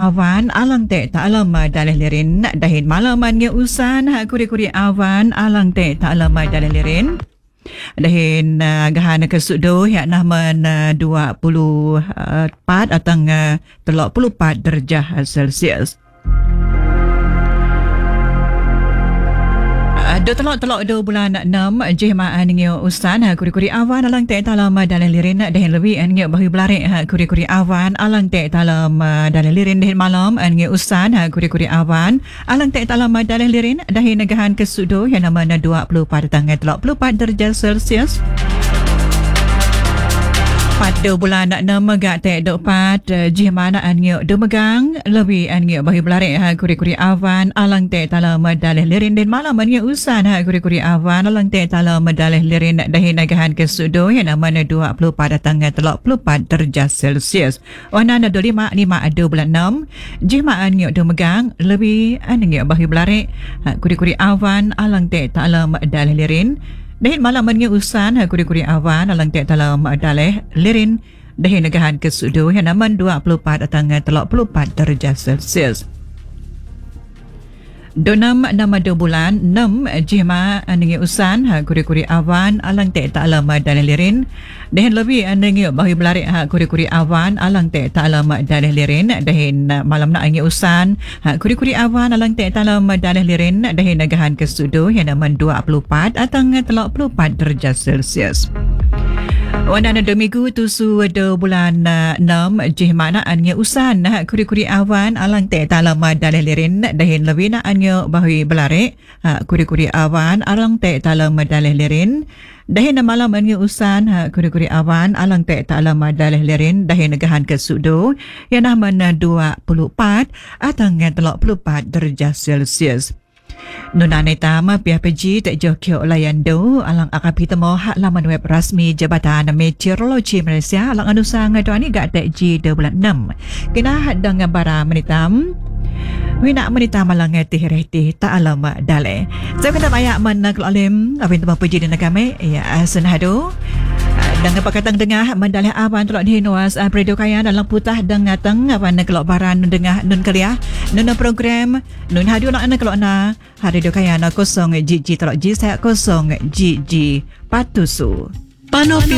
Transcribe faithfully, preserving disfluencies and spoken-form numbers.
awan alang te ta alam dalih lirin dahin malaman nge usan kuri-kuri awan alang te ta alam dalih lirin dahin uh, gahana kesudo yak nahman uh, dua puluh empat atau uh, tiga puluh empat darjah Celsius. Do telok-telok do bulan enam jemaah ngiyo usan ha kuri-kuri awan alang te talam dalam lirin dahin lebih ngiyo bahu belarik ha kuri-kuri awan alang te talam dalam lirin dahin malam ngiyo usan ha kuri-kuri awan alang te talam dalam lirin dahin negahan kesudo yang nama dua puluh empat tanggal tiga puluh empat darjah Celsius. Pada bulan enam gak te dok pat jemana anyo do megang lebih anyo bahi belarik ha kuri-kuri awan alang te talam dalih lirin dan malam anyo usan ha kuri-kuri awan alang te talam dalih lirin dahin nagahan kesudo yang nama dua puluh empat tanggal tiga puluh empat darjah Celsius. Wana na do lima lima do bulan enam jema anyo do megang lebih anyo bahi belarik ha kuri-kuri awan alang te talam dalih lirin dahin malam mengi usan kuri-kuri awan alang te dalam daleh lirin dahin negahan kesudo yang naman dua puluh empat tanggal tiga puluh empat darjah Celsius. Donam nama do bulan enam jema anengi usan kuri-kuri awan alang te ta alam daleh lirin dahin lebih anengi bahi belarik kuri-kuri awan alang te ta alam daleh lirin dahin malam na angi usan kuri-kuri awan alang te ta alam daleh lirin dahin negahan kesudo yang naman dua puluh empat atau tiga puluh empat darjah Celsius. Wana na domigu tusu do bulan enam jehmana anya usan kuri-kuri awan alang te talam daleh lirin dahin lebih na anya bahui belarik kuri-kuri awan alang te talam daleh lirin dahin malam anya usan kuri-kuri awan alang te talam daleh lirin dahin negahan kesudo yang nama dua puluh empat atau tiga puluh empat darjah Celsius. Nunane tama P P G tak jokyo layan do alang akapi temo hak laman web rasmi Jabatan Meteorologi Malaysia alang anusang doani gak tak ji do bulan enam. Kena hadang bara menitam wina menitam alang tih-tih tak alam dale. Saya kena banyak mana kalau alim apin temo puji dan kami ya senhado dengan pakatan dengah mendalih awan tolak dihinuas radio kaya dalam putah dengan teng awan kelok baran dengah nun kaliah nun program nun hadu nak ana kelok na radio kaya na kosong jiji tolak ji saya kosong jiji patusu panopi